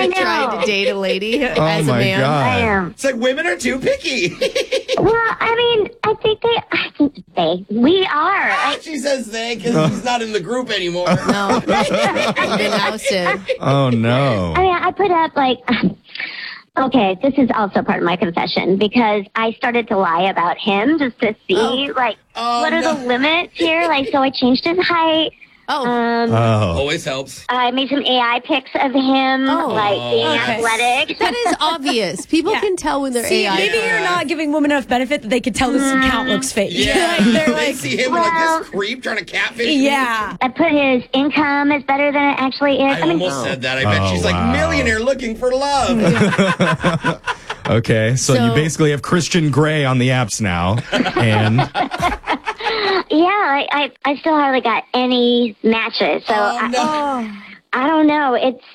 trying to date a lady as a man. God. I am. It's like women are too picky. Well, I mean, I think we are. She says they because he's not in the group anymore. No. You've been ousted. Oh, no. I mean, I put up okay, this is also part of my confession because I started to lie about him just to see, what are the limits here? So I changed his height. Always helps. I made some AI pics of him, being athletic. That is obvious. People can tell when they're AI. Maybe you're not giving women enough benefit that they could tell this account looks fake. Yeah. They're they see him like this creep trying to catfish me. Yeah. I put his income is better than it actually is. I almost said that. I bet she's like millionaire looking for love. Okay, so you basically have Christian Grey on the apps now, and yeah, I still hardly got any matches, so I don't know.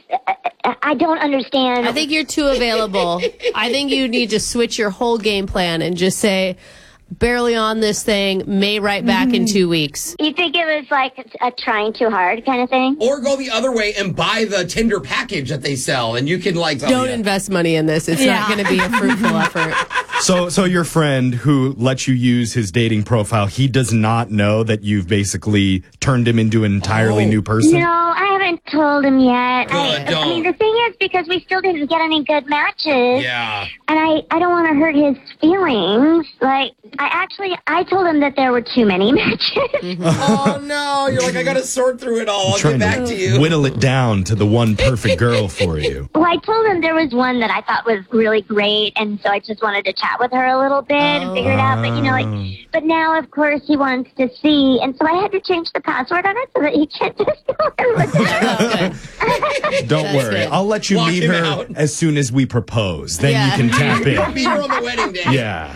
I don't understand. I think you're too available. I think you need to switch your whole game plan and just say, barely on this thing, may write back in 2 weeks. You think it was like a trying too hard kind of thing? Or go the other way and buy the Tinder package that they sell, and you can don't invest money in this. It's not going to be a fruitful effort. So your friend who let you use his dating profile, he does not know that you've basically turned him into an entirely new person? No, I haven't told him yet. Good, I mean, the thing is, because we still didn't get any good matches. Yeah. And I don't want to hurt his feelings. I told him that there were too many matches. Oh, no. You're like, I got to sort through it all. I'll get back to you. Whittle it down to the one perfect girl for you. Well, I told him there was one that I thought was really great, and so I just wanted to chat with her a little bit and figure it out. But, but now, of course, he wants to see, and so I had to change the password on it so that he can't just go and look at it. Don't worry. good. I'll let you Lock meet him her out. as soon as we propose. Then you can tap in. Meet her on the wedding day. Yeah.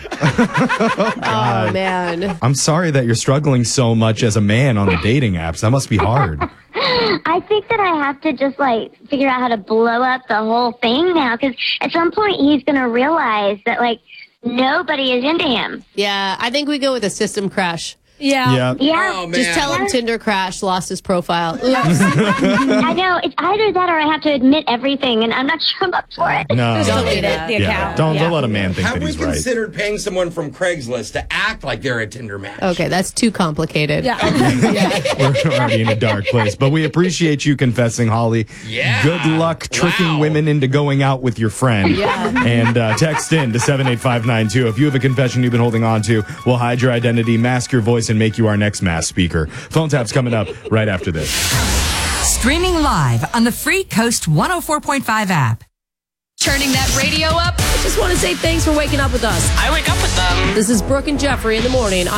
Oh, man. I'm sorry that you're struggling so much as a man on the dating apps. That must be hard. I think that I have to just figure out how to blow up the whole thing now, because at some point he's going to realize that nobody is into him. Yeah, I think we go with a system crash. Yeah. Oh, man. Just tell him Tinder crashed, lost his profile. I know. It's either that or I have to admit everything, and I'm not sure I'm up for it. No. Just delete the account. Don't let a man think Have that we he's right. considered paying someone from Craigslist to act like they're a Tinder match? Okay, that's too complicated. Yeah. We're already in a dark place. But we appreciate you confessing, Holly. Yeah. Good luck tricking women into going out with your friend. Yeah. And text in to 78592. If you have a confession you've been holding on to, we'll hide your identity, mask your voice, and make you our next mass speaker. Phone tap's coming up right after this. Streaming live on the free Coast 104.5 app. Turning that radio up. I just want to say thanks for waking up with us. I wake up with them. This is Brooke and Jeffrey in the morning.